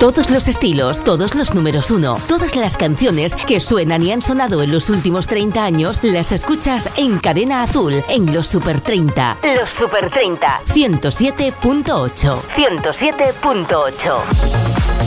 Todos los estilos, todos los números uno, todas las canciones que suenan y han sonado en los últimos 30 años, las escuchas en Cadena Azul, en los Super 30. Los Super 30. 107.8. 107.8.